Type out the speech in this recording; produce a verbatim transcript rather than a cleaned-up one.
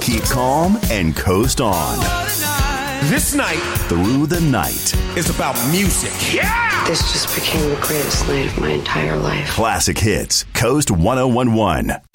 Keep calm and coast on. This night Through the night. is about music. Yeah! This just became the greatest night of my entire life. Classic Hits. Coast ten eleven.